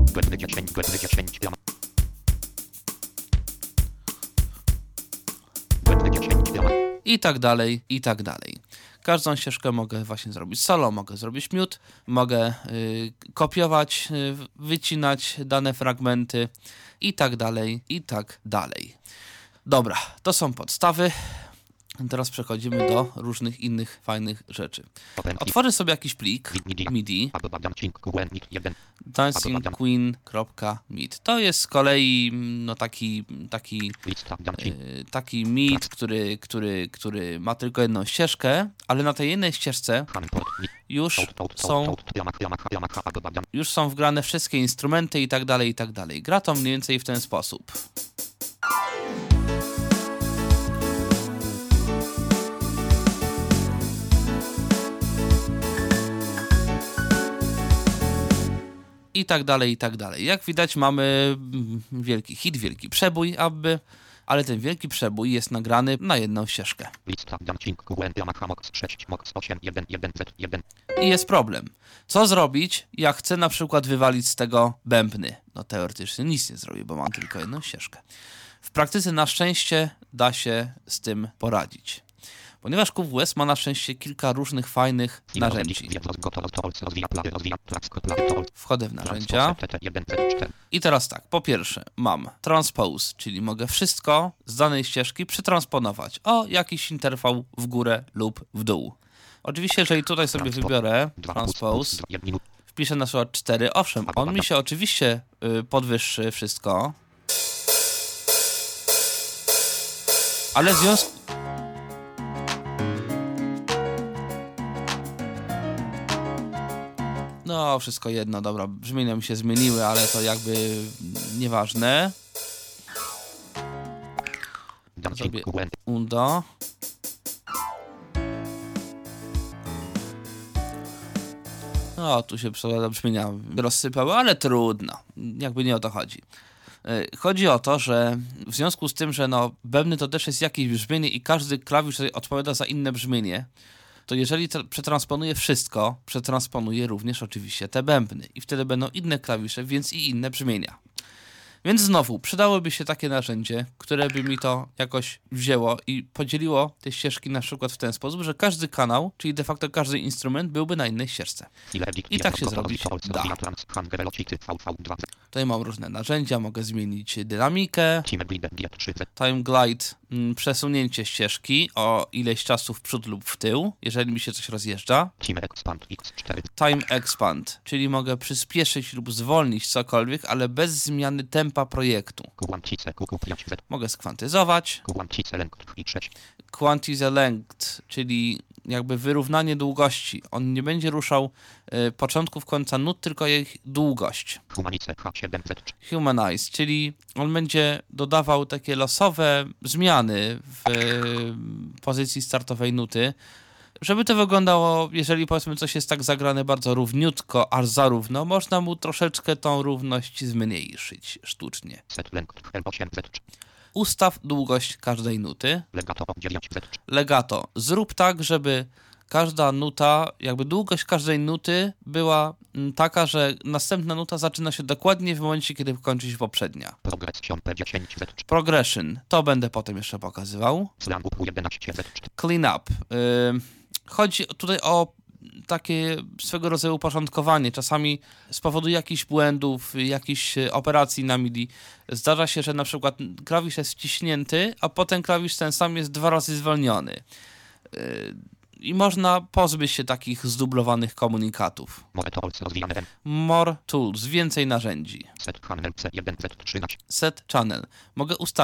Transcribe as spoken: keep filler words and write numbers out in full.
I tak dalej, i tak dalej. Każdą ścieżkę mogę właśnie zrobić solo, mogę zrobić mute, mogę y, kopiować, y, wycinać dane fragmenty i tak dalej, i tak dalej. Dobra, to są podstawy. Teraz przechodzimy do różnych innych fajnych rzeczy. Otworzę sobie jakiś plik MIDI. dancing queen kropka m i d. To jest z kolei no, taki, taki, yy, taki M I D, który, który, który ma tylko jedną ścieżkę, ale na tej jednej ścieżce już są, już są wgrane wszystkie instrumenty i tak dalej, i tak dalej. Gra to mniej więcej w ten sposób. I tak dalej, i tak dalej. Jak widać, mamy wielki hit, wielki przebój, aby, ale ten wielki przebój jest nagrany na jedną ścieżkę. I jest problem. Co zrobić, jak chcę na przykład wywalić z tego bębny? No teoretycznie nic nie zrobię, bo mam tylko jedną ścieżkę. W praktyce na szczęście da się z tym poradzić. Ponieważ Q W S ma na szczęście kilka różnych fajnych narzędzi. Wchodzę w narzędzia. I teraz tak, po pierwsze mam transpose, czyli mogę wszystko z danej ścieżki przetransponować o jakiś interwał w górę lub w dół. Oczywiście, jeżeli tutaj sobie wybiorę transpose, wpiszę na przykład cztery, owszem, on mi się oczywiście y, podwyższy wszystko, ale w związku No, wszystko jedno, dobra, brzmienia mi się zmieniły, ale to jakby nieważne. Zrobię undo. No, tu się brzmienia rozsypały, ale trudno. Jakby nie o to chodzi. Chodzi o to, że w związku z tym, że no, bębny to też jest jakieś brzmienie i każdy klawisz odpowiada za inne brzmienie, to jeżeli przetransponuję wszystko, przetransponuję również oczywiście te bębny i wtedy będą inne klawisze, więc i inne brzmienia. Więc znowu, przydałoby się takie narzędzie, które by mi to jakoś wzięło i podzieliło te ścieżki na przykład w ten sposób, że każdy kanał, czyli de facto każdy instrument byłby na innej ścieżce. I tak się zrobić da. Tutaj mam różne narzędzia, mogę zmienić dynamikę, time glide, mm, przesunięcie ścieżki o ileś czasu w przód lub w tył, jeżeli mi się coś rozjeżdża. Time expand, czyli mogę przyspieszyć lub zwolnić cokolwiek, ale bez zmiany tempa projektu. Mogę skwantyzować. Quantize length, czyli jakby wyrównanie długości. On nie będzie ruszał y, początków końca nut, tylko ich długość. Humanize, czyli on będzie dodawał takie losowe zmiany w y, pozycji startowej nuty, żeby to wyglądało, jeżeli powiedzmy coś jest tak zagrane bardzo równiutko, aż za równo, można mu troszeczkę tą równość zmniejszyć sztucznie. Ustaw długość każdej nuty. Legato. Zrób tak, żeby każda nuta, jakby długość każdej nuty była taka, że następna nuta zaczyna się dokładnie w momencie, kiedy kończy się poprzednia. Progression. To będę potem jeszcze pokazywał. Clean up. Yy, chodzi tutaj o takie swego rodzaju uporządkowanie. Czasami z powodu jakichś błędów, jakichś operacji na MIDI zdarza się, że na przykład klawisz jest wciśnięty, a potem klawisz ten sam jest dwa razy zwolniony. Yy, I można pozbyć się takich zdublowanych komunikatów. More tools, więcej narzędzi. Set channel. Mogę ustawić